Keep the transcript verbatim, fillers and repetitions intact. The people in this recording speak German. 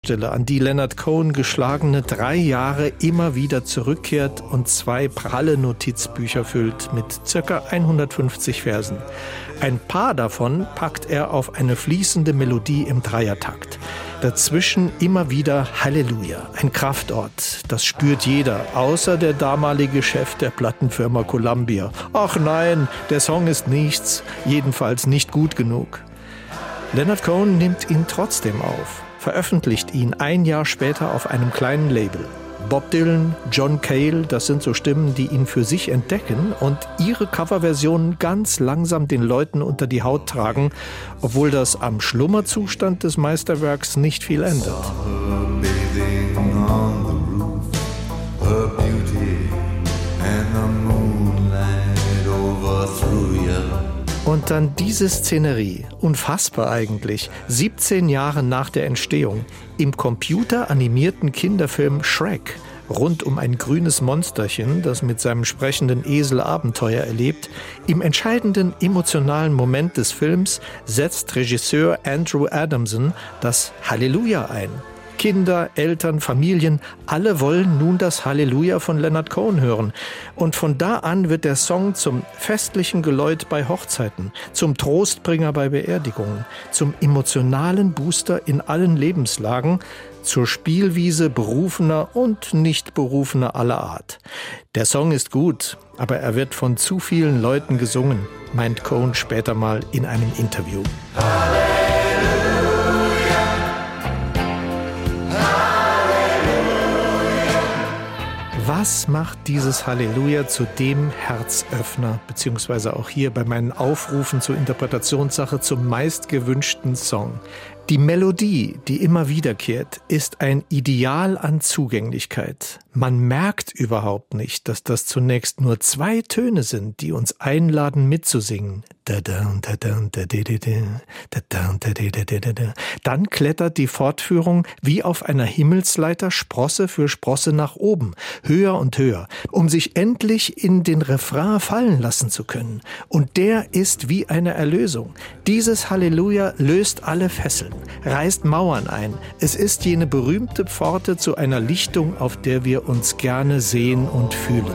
an die Leonard Cohen geschlagene drei Jahre immer wieder zurückkehrt und zwei pralle Notizbücher füllt mit ca. hundertfünfzig Versen. Ein paar davon packt er auf eine fließende Melodie im Dreiertakt. Dazwischen immer wieder Halleluja, ein Kraftort. Das spürt jeder, außer der damalige Chef der Plattenfirma Columbia. Ach nein, der Song ist nichts, jedenfalls nicht gut genug. Leonard Cohen nimmt ihn trotzdem auf, veröffentlicht ihn ein Jahr später auf einem kleinen Label. Bob Dylan, John Cale, das sind so Stimmen, die ihn für sich entdecken und ihre Coverversionen ganz langsam den Leuten unter die Haut tragen, obwohl das am Schlummerzustand des Meisterwerks nicht viel ändert. Und dann diese Szenerie, unfassbar eigentlich, siebzehn Jahre nach der Entstehung, im computeranimierten Kinderfilm Shrek, rund um ein grünes Monsterchen, das mit seinem sprechenden Esel Abenteuer erlebt. Im entscheidenden emotionalen Moment des Films setzt Regisseur Andrew Adamson das Halleluja ein. Kinder, Eltern, Familien, alle wollen nun das Halleluja von Leonard Cohen hören. Und von da an wird der Song zum festlichen Geläut bei Hochzeiten, zum Trostbringer bei Beerdigungen, zum emotionalen Booster in allen Lebenslagen, zur Spielwiese berufener und nicht berufener aller Art. Der Song ist gut, aber er wird von zu vielen Leuten gesungen, meint Cohen später mal in einem Interview. Was macht dieses Halleluja zu dem Herzöffner, beziehungsweise auch hier bei meinen Aufrufen zur Interpretationssache zum meistgewünschten Song? Die Melodie, die immer wiederkehrt, ist ein Ideal an Zugänglichkeit. Man merkt überhaupt nicht, dass das zunächst nur zwei Töne sind, die uns einladen mitzusingen. Dann klettert die Fortführung wie auf einer Himmelsleiter Sprosse für Sprosse nach oben, höher und höher, um sich endlich in den Refrain fallen lassen zu können. Und der ist wie eine Erlösung. Dieses Halleluja löst alle Fesseln, reißt Mauern ein. Es ist jene berühmte Pforte zu einer Lichtung, auf der wir uns gerne sehen und fühlen.